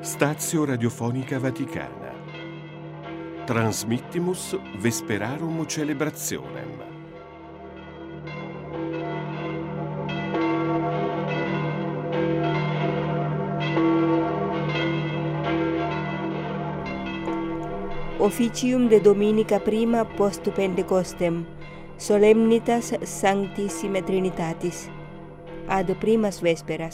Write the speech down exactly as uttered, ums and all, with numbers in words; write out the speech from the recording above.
Stazio Radiofonica Vaticana. Transmittimus Vesperarum Celebrationem. Officium de Dominica prima post Pentecostem, solemnitas Sanctissime Trinitatis, ad primas vesperas.